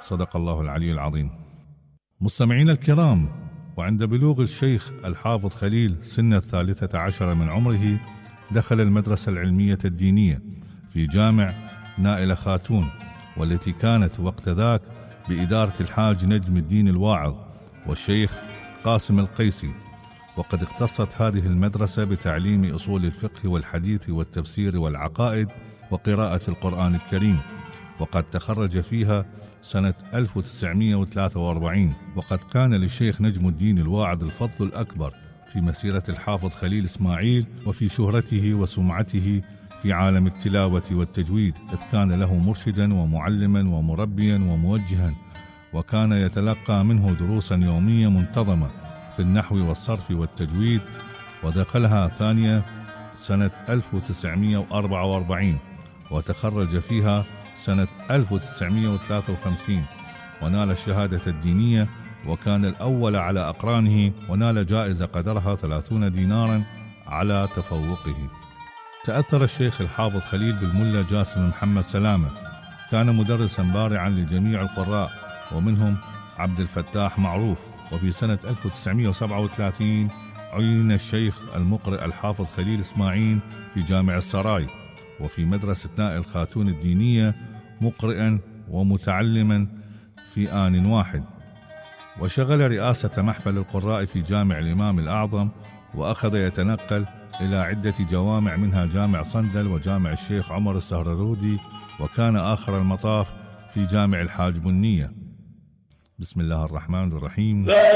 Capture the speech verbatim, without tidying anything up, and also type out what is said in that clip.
صدق الله العلي العظيم. مستمعين الكرام، وعند بلوغ الشيخ الحافظ خليل سن الثالثة عشر من عمره دخل المدرسة العلمية الدينية في جامع نائل خاتون، والتي كانت وقت ذاك بإدارة الحاج نجم الدين الواعظ والشيخ قاسم القيسي. وقد اختصت هذه المدرسة بتعليم أصول الفقه والحديث والتفسير والعقائد وقراءة القرآن الكريم، وقد تخرج فيها سنة ألف وتسعمائة وثلاثة وأربعين. وقد كان للشيخ نجم الدين الواعظ الفضل الأكبر في مسيرة الحافظ خليل إسماعيل وفي شهرته وسمعته في عالم التلاوة والتجويد، إذ كان له مرشدا ومعلما ومربيا وموجها، وكان يتلقى منه دروسا يومية منتظمة في النحو والصرف والتجويد. ودخلها ثانية سنة ألف وتسعمائة وأربعة وأربعين، وتخرج فيها سنة ألف وتسعمائة وثلاثة وخمسين، ونال الشهادة الدينية، وكان الأول على أقرانه، ونال جائزة قدرها ثلاثون دينارا على تفوقه. تأثر الشيخ الحافظ خليل بالملا جاسم محمد سلامة، كان مدرسا بارعا لجميع القراء ومنهم عبد الفتاح معروف. وفي سنة ألف وتسعمائة وسبعة وثلاثين عين الشيخ المقرئ الحافظ خليل إسماعيل في جامع السراي وفي مدرسة نائل خاتون الدينية مقرئا ومتعلما في آن واحد، وشغل رئاسة محفل القراء في جامع الإمام الأعظم، وأخذ يتنقل إلى عدة جوامع منها جامع صندل وجامع الشيخ عمر السهررودي، وكان آخر المطاف في جامع الحاج بنية. بسم الله الرحمن الرحيم.